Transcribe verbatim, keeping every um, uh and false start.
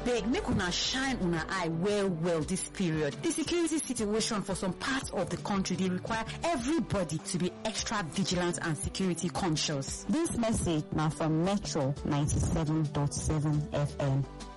Abeg, make una shine una eye well well this period. The security situation for some parts of the country, they require everybody to be extra vigilant and security conscious. This message now from Metro ninety-seven point seven F M.